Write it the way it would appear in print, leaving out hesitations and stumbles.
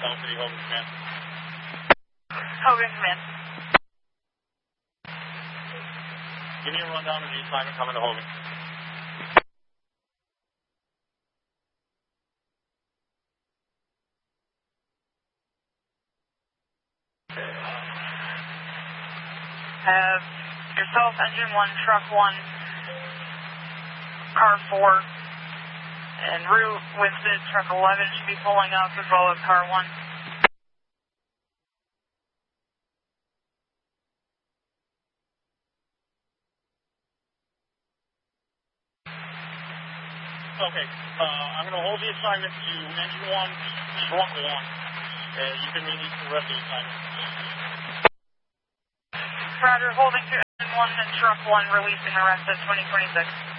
South City, Hogan Command. Hogan Command. Give me a rundown of the assignment coming to Hogan. Have yourself, engine 1, truck 1, car 4, en route with the truck 11 should be pulling up as well as car 1. Okay, I'm going to hold the assignment to engine 1, truck 1. You can release the rest of the assignment. Roger, holding to engine 1 and truck 1, releasing the rest of 2026.